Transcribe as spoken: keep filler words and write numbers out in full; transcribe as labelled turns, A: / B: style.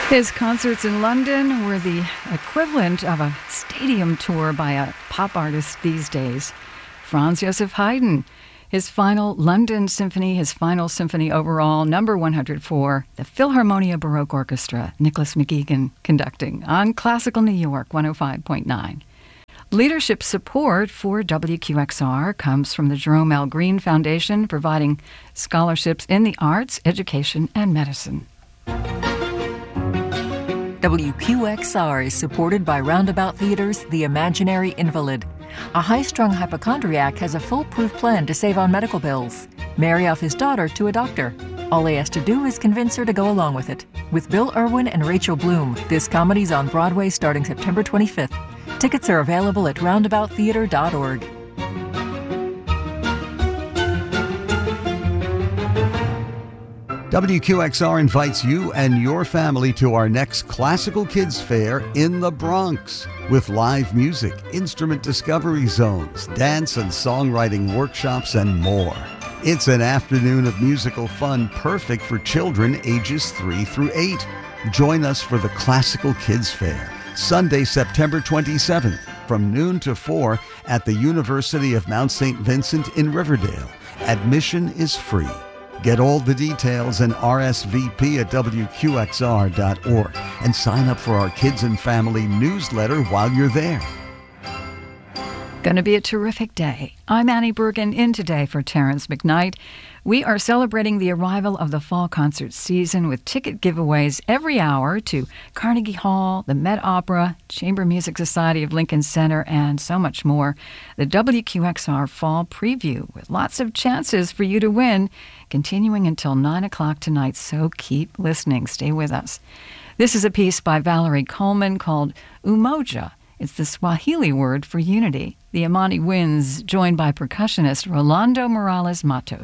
A: His concerts in London were the equivalent of a stadium tour by a pop artist these days. Franz Joseph Haydn, his final London Symphony, his final symphony overall, number one hundred four, the Philharmonia Baroque Orchestra, Nicholas McGeegan conducting on Classical New York one oh five point nine. Leadership support for W Q X R comes from the Jerome L. Green Foundation, providing scholarships in the arts, education, and medicine.
B: W Q X R is supported by Roundabout Theater's The Imaginary Invalid. A high-strung hypochondriac has a foolproof plan to save on medical bills. Marry off his daughter to a doctor. All he has to do is convince her to go along with it. With Bill Irwin and Rachel Bloom, this comedy's on Broadway starting September twenty-fifth. Tickets are available at roundabout theater dot org.
C: W Q X R invites you and your family to our next Classical Kids Fair in the Bronx with live music, instrument discovery zones, dance and songwriting workshops, and more. It's an afternoon of musical fun perfect for children ages three through eight. Join us for the Classical Kids Fair, Sunday, September twenty-seventh, from noon to four at the University of Mount Saint Vincent in Riverdale. Admission is free. Get all the details and R S V P at W Q X R dot org and sign up for our Kids and Family newsletter while you're there.
A: Going to be a terrific day. I'm Annie Bergen, in today for Terrence McKnight. We are celebrating the arrival of the fall concert season with ticket giveaways every hour to Carnegie Hall, the Met Opera, Chamber Music Society of Lincoln Center, and so much more. The W Q X R Fall Preview with lots of chances for you to win, continuing until nine o'clock tonight, so keep listening. Stay with us. This is a piece by Valerie Coleman called Umoja. It's the Swahili word for unity. The Amani Winds, joined by percussionist Rolando Morales Matos.